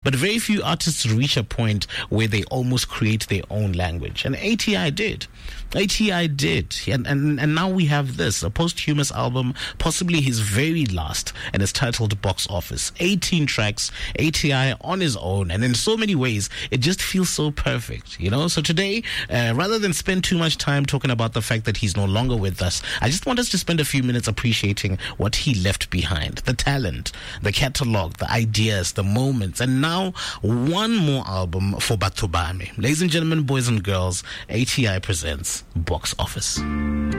but very few artists reach a point where they almost create their own language. And ATI did. ATI did. And now we have this, a posthumous album, possibly his very last, and it's titled Box Office. 18 tracks, ATI on his own, and in so many ways, it just feels so perfect, you know? So today, rather than spend too much time talking about the fact that he's no longer with us, I just want us to spend a few minutes appreciating what he left behind. The talent, the catalog, the ideas, the moments, and now one more album for Batho Bame. Ladies and gentlemen, boys and girls, ATI presents Box Office.